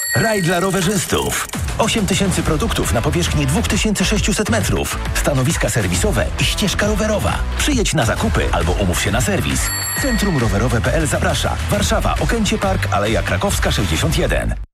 Raj dla rowerzystów. 8000 produktów na powierzchni 2600 metrów. Stanowiska serwisowe i ścieżka rowerowa. Przyjedź na zakupy albo umów się na serwis. Centrum Rowerowe.pl zaprasza. Warszawa, Okęcie Park, Aleja Krakowska 61.